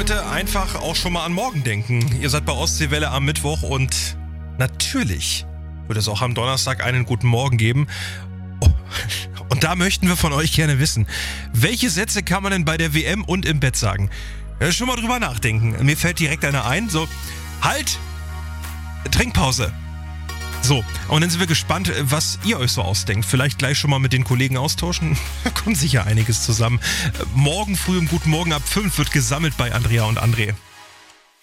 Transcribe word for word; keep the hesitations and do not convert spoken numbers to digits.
heute einfach auch schon mal an morgen denken. Ihr seid bei Ostseewelle am Mittwoch und natürlich wird es auch am Donnerstag einen guten Morgen geben. Und da möchten wir von euch gerne wissen, welche Sätze kann man denn bei der W M und im Bett sagen? Ja, schon mal drüber nachdenken. Mir fällt direkt einer ein, so, halt, Trinkpause. So, und dann sind wir gespannt, was ihr euch so ausdenkt. Vielleicht gleich schon mal mit den Kollegen austauschen. Da kommt sicher einiges zusammen. Morgen früh im Guten Morgen ab fünf wird gesammelt bei Andrea und André.